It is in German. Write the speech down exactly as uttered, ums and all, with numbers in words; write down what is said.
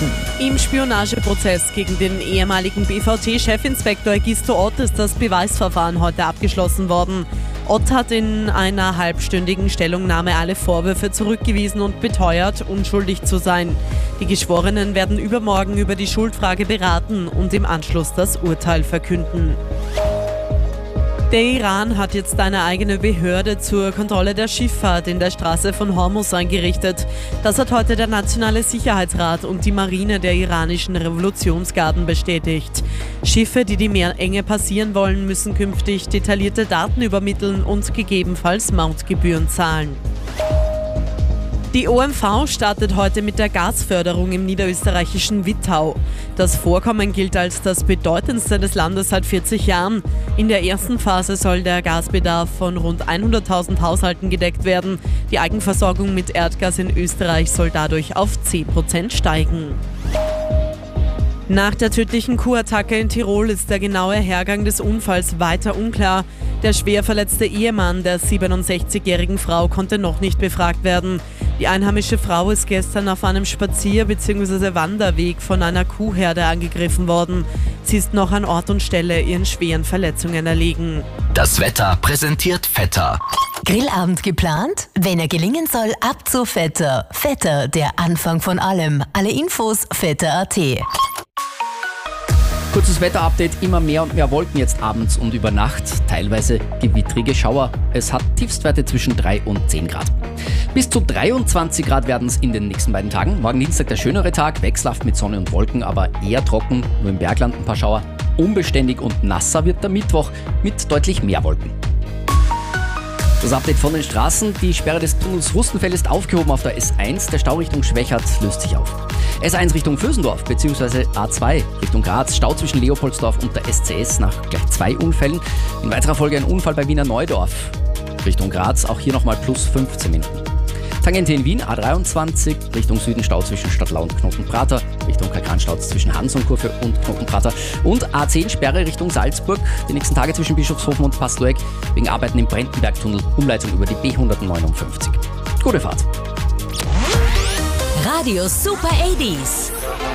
Nachrichten. Im Spionageprozess gegen den ehemaligen B V T-Chefinspektor Gisto Ott ist das Beweisverfahren heute abgeschlossen worden. Ott hat in einer halbstündigen Stellungnahme alle Vorwürfe zurückgewiesen und beteuert, unschuldig zu sein. Die Geschworenen werden übermorgen über die Schuldfrage beraten und im Anschluss das Urteil verkünden. Der Iran hat jetzt eine eigene Behörde zur Kontrolle der Schifffahrt in der Straße von Hormuz eingerichtet. Das hat heute der Nationale Sicherheitsrat und die Marine der iranischen Revolutionsgarden bestätigt. Schiffe, die die Meerenge passieren wollen, müssen künftig detaillierte Daten übermitteln und gegebenenfalls Mautgebühren zahlen. Die O M V startet heute mit der Gasförderung im niederösterreichischen Wittau. Das Vorkommen gilt als das bedeutendste des Landes seit vierzig Jahren. In der ersten Phase soll der Gasbedarf von rund hunderttausend Haushalten gedeckt werden. Die Eigenversorgung mit Erdgas in Österreich soll dadurch auf zehn Prozent steigen. Nach der tödlichen Kuhattacke in Tirol ist der genaue Hergang des Unfalls weiter unklar. Der schwer verletzte Ehemann der siebenundsechzigjährigen Frau konnte noch nicht befragt werden. Die einheimische Frau ist gestern auf einem Spazier- bzw. Wanderweg von einer Kuhherde angegriffen worden. Sie ist noch an Ort und Stelle ihren schweren Verletzungen erlegen. Das Wetter präsentiert Vetter. Grillabend geplant? Wenn er gelingen soll, ab zu Vetter. Vetter, der Anfang von allem. Alle Infos vetter punkt a t. Kurzes Wetterupdate, immer mehr und mehr Wolken jetzt abends und über Nacht, teilweise gewittrige Schauer. Es hat Tiefstwerte zwischen drei und zehn Grad. Bis zu dreiundzwanzig Grad werden es in den nächsten beiden Tagen. Morgen Dienstag der schönere Tag, wechselhaft mit Sonne und Wolken, aber eher trocken, nur im Bergland ein paar Schauer. Unbeständig und nasser wird der Mittwoch mit deutlich mehr Wolken. Das Update von den Straßen. Die Sperre des Tunnels Rustenfeld ist aufgehoben auf der S eins. Der Stau Richtung Schwächert löst sich auf. S eins Richtung Vösendorf bzw. A zwei Richtung Graz. Stau zwischen Leopoldsdorf und der S C S nach gleich zwei Unfällen. In weiterer Folge ein Unfall bei Wiener Neudorf Richtung Graz. Auch hier nochmal plus fünfzehn Minuten. Tangente in Wien, A dreiundzwanzig, Richtung Süden Stau zwischen Stadtlau und Knotenprater, Richtung Kalkranstau zwischen Hans und Kurve und Knotenprater und A zehn Sperre Richtung Salzburg, die nächsten Tage zwischen Bischofshofen und Pastloeck wegen Arbeiten im Brentenbergtunnel, Umleitung über die B hundertneunundfünfzig. Gute Fahrt! Radio Super achtzig.